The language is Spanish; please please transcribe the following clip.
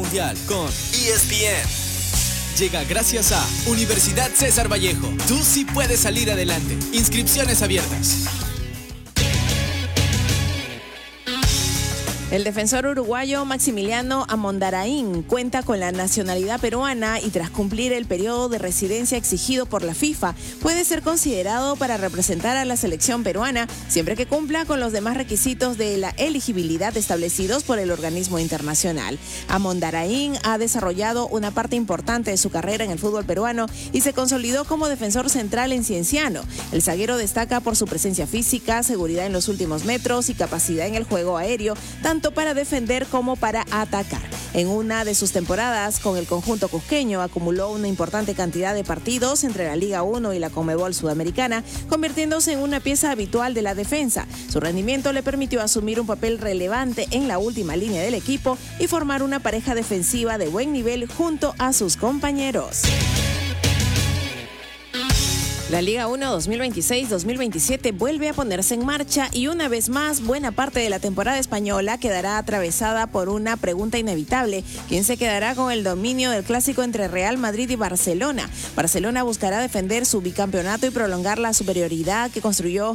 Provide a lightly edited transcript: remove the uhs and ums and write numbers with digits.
mundial con ESPN. Llega gracias a Universidad César Vallejo. Tú sí puedes salir adelante. Inscripciones abiertas. El defensor uruguayo Maximiliano Amondaraín cuenta con la nacionalidad peruana y tras cumplir el periodo de residencia exigido por la FIFA, puede ser considerado para representar a la selección peruana siempre que cumpla con los demás requisitos de la elegibilidad establecidos por el organismo internacional. Amondaraín ha desarrollado una parte importante de su carrera en el fútbol peruano y se consolidó como defensor central en Cienciano. El zaguero destaca por su presencia física, seguridad en los últimos metros y capacidad en el juego aéreo, tanto para defender como para atacar. En una de sus temporadas con el conjunto cusqueño acumuló una importante cantidad de partidos entre la Liga 1 y la Conmebol Sudamericana, convirtiéndose en una pieza habitual de la defensa. Su rendimiento le permitió asumir un papel relevante en la última línea del equipo y formar una pareja defensiva de buen nivel junto a sus compañeros. La Liga 1 2026-2027 vuelve a ponerse en marcha y una vez más buena parte de la temporada española quedará atravesada por una pregunta inevitable: ¿quién se quedará con el dominio del clásico entre Real Madrid y Barcelona? Barcelona buscará defender su bicampeonato y prolongar la superioridad que construyó